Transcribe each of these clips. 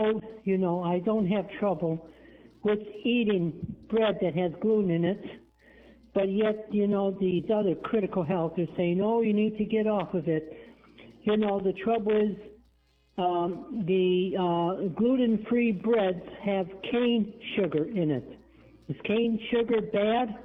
told, I don't have trouble with eating bread that has gluten in it, but yet, these other critical health are saying, oh, you need to get off of it. The trouble is the gluten-free breads have cane sugar in it. Is cane sugar bad?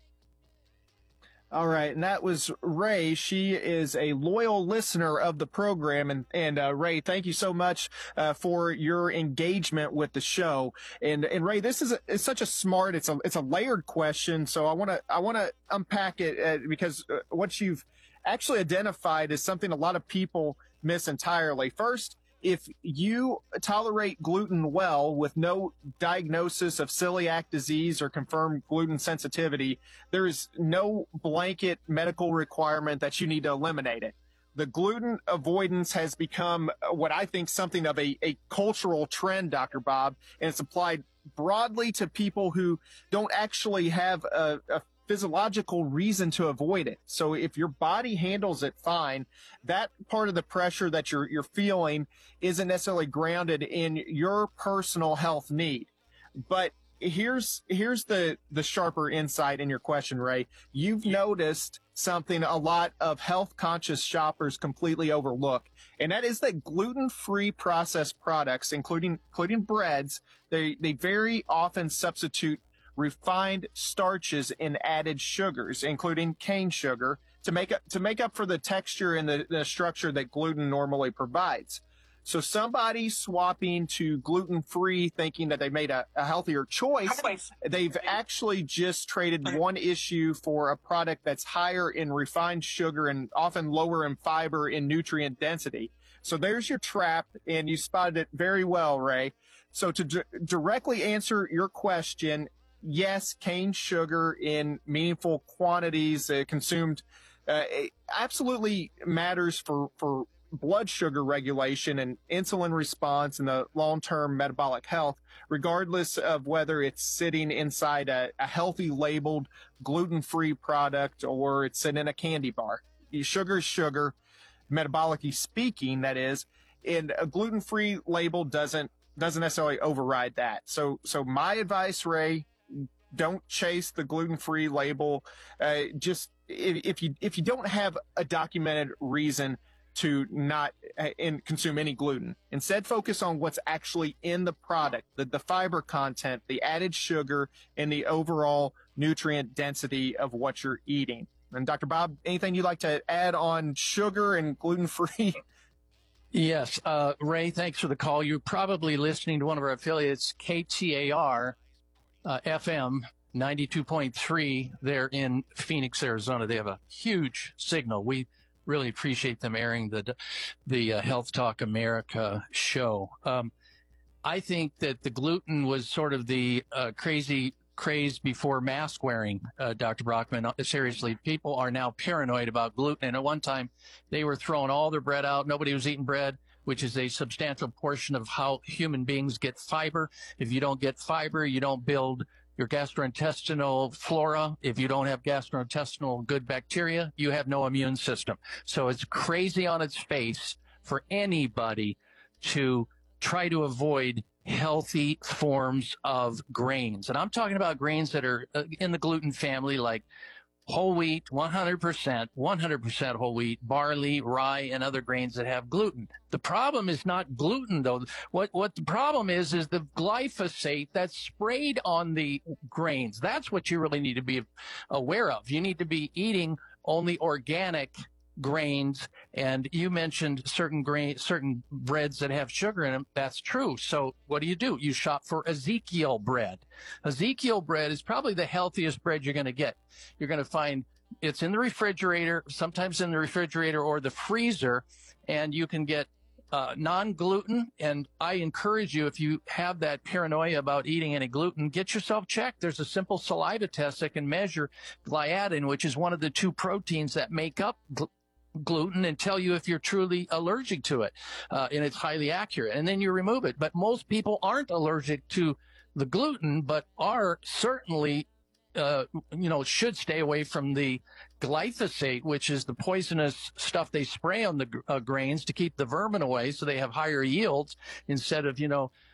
All right, and that was Ray. She is a loyal listener of the program, and Ray, thank you so much for your engagement with the show. And Ray, this is such a smart. It's a layered question, so I want to unpack it because what you've actually identified is something a lot of people miss entirely. First, if you tolerate gluten well with no diagnosis of celiac disease or confirmed gluten sensitivity, there is no blanket medical requirement that you need to eliminate it. The gluten avoidance has become what I think something of a cultural trend, Dr. Bob, and it's applied broadly to people who don't actually have a physiological reason to avoid it. So if your body handles it fine, that part of the pressure that you're feeling isn't necessarily grounded in your personal health need. But here's the sharper insight in your question, Ray. You've noticed something a lot of health conscious shoppers completely overlook, and that is that gluten-free processed products, including breads, they very often substitute refined starches and added sugars, including cane sugar, to make up for the texture and the structure that gluten normally provides. So somebody swapping to gluten-free thinking that they made a healthier choice, they've actually just traded one issue for a product that's higher in refined sugar and often lower in fiber and nutrient density. So there's your trap, and you spotted it very well, Ray. So to directly answer your question, yes, cane sugar in meaningful quantities consumed absolutely matters for blood sugar regulation and insulin response and the long-term metabolic health, regardless of whether it's sitting inside a healthy labeled gluten-free product or it's sitting in a candy bar. Sugar is sugar, metabolically speaking, that is, and a gluten-free label doesn't necessarily override that. So my advice, Ray, don't chase the gluten-free label. Just if you don't have a documented reason to not consume any gluten, instead focus on what's actually in the product, the fiber content, the added sugar, and the overall nutrient density of what you're eating. And Dr. Bob, anything you'd like to add on sugar and gluten-free? Yes, Ray, thanks for the call. You're probably listening to one of our affiliates, KTAR FM 92.3 there in Phoenix, Arizona. They have a huge signal. We really appreciate them airing the Health Talk America show. I think that the gluten was sort of the crazy craze before mask wearing, Dr. Brockman. Seriously, people are now paranoid about gluten. And at one time, they were throwing all their bread out. Nobody was eating bread, which is a substantial portion of how human beings get fiber. If you don't get fiber, you don't build your gastrointestinal flora. If you don't have gastrointestinal good bacteria, you have no immune system. So it's crazy on its face for anybody to try to avoid healthy forms of grains. And I'm talking about grains that are in the gluten family, like whole wheat, 100% whole wheat, barley, rye, and other grains that have gluten. The problem is not gluten, though. What the problem is the glyphosate that's sprayed on the grains. That's what you really need to be aware of. You need to be eating only organic grains. And you mentioned certain breads that have sugar in them. That's true. So what do? You shop for Ezekiel bread. Ezekiel bread is probably the healthiest bread you're going to get. You're going to find it's in the refrigerator, sometimes in the refrigerator or the freezer, and you can get non-gluten. And I encourage you, if you have that paranoia about eating any gluten, get yourself checked. There's a simple saliva test that can measure gliadin, which is one of the two proteins that make up gluten, and tell you if you're truly allergic to it. And it's highly accurate. And then you remove it. But most people aren't allergic to the gluten, but are certainly should stay away from the glyphosate, which is the poisonous stuff they spray on the grains to keep the vermin away, so they have higher yields instead of,